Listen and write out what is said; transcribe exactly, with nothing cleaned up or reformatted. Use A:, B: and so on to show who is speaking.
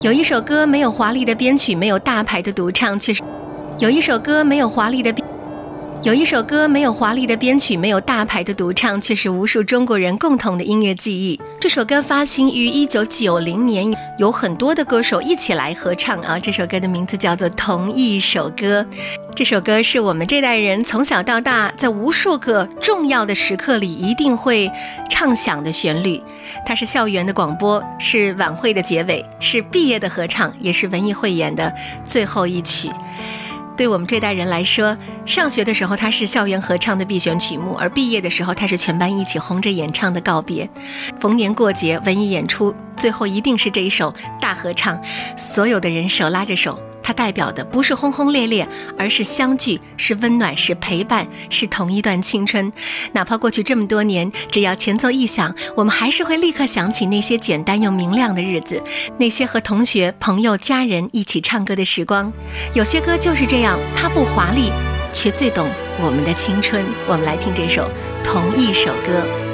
A: 有一首歌没有华丽的编曲，没有大牌的独唱，却是有一首歌没有华丽的编有一首歌没有华丽的编曲，没有大牌的独唱，却是无数中国人共同的音乐记忆。这首歌发行于一九九零年，有很多的歌手一起来合唱啊。这首歌的名字叫做《同一首歌》。这首歌是我们这代人从小到大在无数个重要的时刻里一定会唱响的旋律。它是校园的广播，是晚会的结尾，是毕业的合唱，也是文艺汇演的最后一曲。对我们这代人来说，上学的时候它是校园合唱的必选曲目，而毕业的时候它是全班一起红着眼唱的告别。逢年过节文艺演出最后一定是这一首大合唱，所有的人手拉着手，它代表的不是轰轰烈烈，而是相聚，是温暖，是陪伴，是同一段青春。哪怕过去这么多年，只要前奏一响，我们还是会立刻想起那些简单又明亮的日子，那些和同学朋友家人一起唱歌的时光。有些歌就是这样，它不华丽，却最懂我们的青春。我们来听这首《同一首歌》。